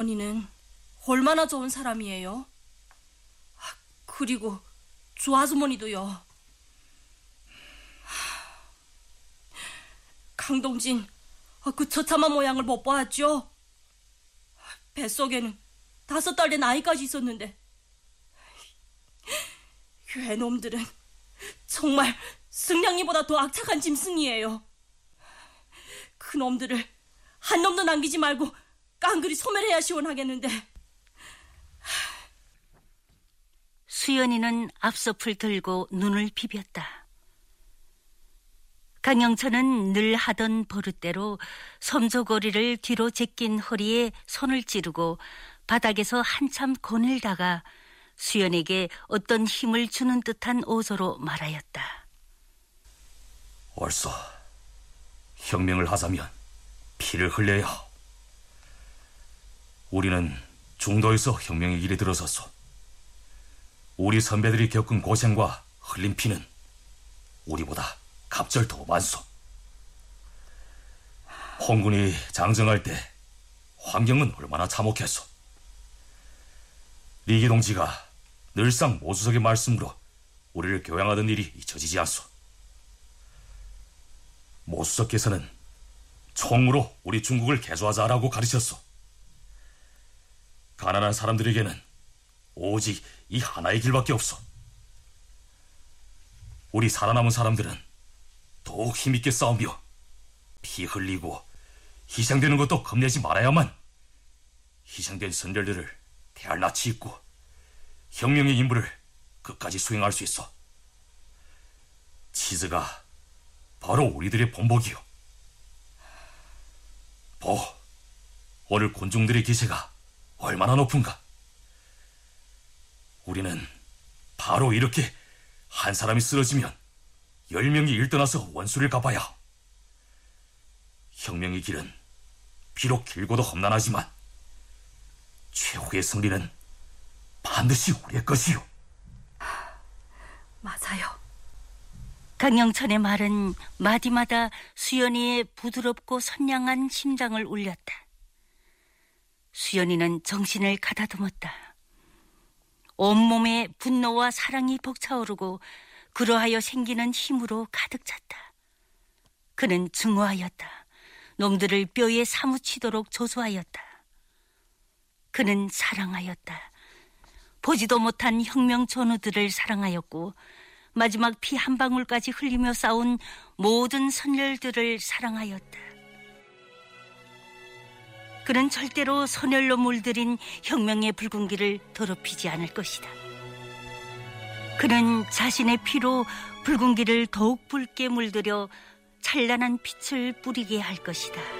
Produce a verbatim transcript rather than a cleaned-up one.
어머니는 얼마나 좋은 사람이에요. 그리고 주 아주머니도요. 강동진 그 처참한 모양을 못 보았죠? 뱃속에는 다섯 달 된 아이까지 있었는데 괴놈들은 정말 승냥이보다 더 악착한 짐승이에요. 그 놈들을 한 놈도 남기지 말고 깡그리 소멸해야 시원하겠는데. 수연이는 앞서풀 들고 눈을 비볐다. 강영천은 늘 하던 버릇대로 솜조고리를 뒤로 제낀 허리에 손을 찌르고 바닥에서 한참 거닐다가 수연에게 어떤 힘을 주는 듯한 어조로 말하였다. 옳소. 혁명을 하자면 피를 흘려야 하오. 우리는 중도에서 혁명의 길에 들어섰소. 우리 선배들이 겪은 고생과 흘린 피는 우리보다 갑절 더 많소. 홍군이 장정할 때 환경은 얼마나 참혹했소. 리기 동지가 늘상 모수석의 말씀으로 우리를 교양하던 일이 잊혀지지 않소. 모수석께서는 총으로 우리 중국을 개조하자라고 가르쳤소. 가난한 사람들에게는 오직 이 하나의 길밖에 없소. 우리 살아남은 사람들은 더욱 힘있게 싸우며 피 흘리고 희생되는 것도 겁내지 말아야만 희생된 선열들을 대할 낯이 있고 혁명의 임무를 끝까지 수행할 수 있어. 치즈가 바로 우리들의 본보기요. 보, 오늘 군중들의 기세가 얼마나 높은가. 우리는 바로 이렇게 한 사람이 쓰러지면 열 명이 일떠나서 원수를 갚아야 하오. 혁명의 길은 비록 길고도 험난하지만 최후의 승리는 반드시 우리의 것이요. 맞아요. 강영천의 말은 마디마다 수연이의 부드럽고 선량한 심장을 울렸다. 수연이는 정신을 가다듬었다. 온몸에 분노와 사랑이 벅차오르고 그러하여 생기는 힘으로 가득 찼다. 그는 증오하였다. 놈들을 뼈에 사무치도록 조소하였다. 그는 사랑하였다. 보지도 못한 혁명 전우들을 사랑하였고 마지막 피 한 방울까지 흘리며 싸운 모든 선열들을 사랑하였다. 그는 절대로 선열로 물들인 혁명의 붉은기를 더럽히지 않을 것이다. 그는 자신의 피로 붉은기를 더욱 붉게 물들여 찬란한 빛을 뿌리게 할 것이다.